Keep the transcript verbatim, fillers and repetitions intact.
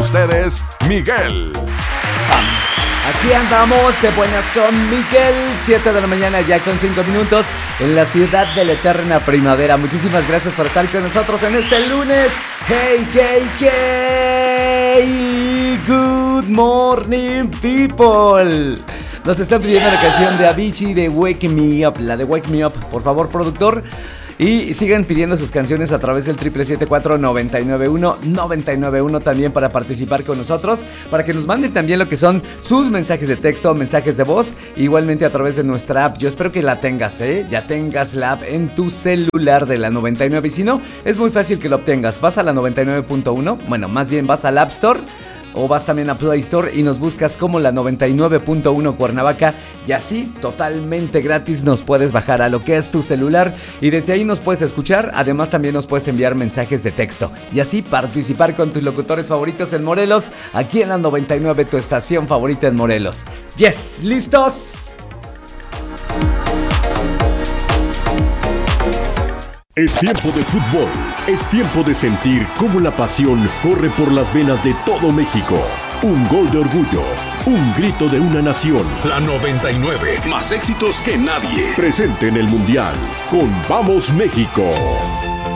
ustedes, Miguel. Aquí andamos de buenas con Miguel, siete de la mañana ya con cinco minutos en la ciudad de la eterna primavera. Muchísimas gracias por estar con nosotros en este lunes. Hey, hey, hey, good morning people. Nos están pidiendo la canción de Avicii de Wake Me Up, la de Wake Me Up, por favor, productor. Y sigan pidiendo sus canciones a través del triple siete cuatro nueve nueve uno nueve nueve uno también para participar con nosotros, para que nos manden también lo que son sus mensajes de texto, mensajes de voz, igualmente a través de nuestra app. Yo espero que la tengas, ¿eh? Ya tengas la app en tu celular de la noventa y nueve, y si no, es muy fácil que lo obtengas. Vas a la noventa y nueve punto uno, bueno, más bien vas al App Store, o vas también a Play Store y nos buscas como la noventa y nueve punto uno Cuernavaca, y así totalmente gratis nos puedes bajar a lo que es tu celular y desde ahí nos puedes escuchar. Además también nos puedes enviar mensajes de texto y así participar con tus locutores favoritos en Morelos, aquí en la noventa y nueve, tu estación favorita en Morelos. Yes, ¿listos? Es tiempo de fútbol, es tiempo de sentir cómo la pasión corre por las venas de todo México. Un gol de orgullo, un grito de una nación. La noventa y nueve, más éxitos que nadie. Presente en el Mundial con Vamos México.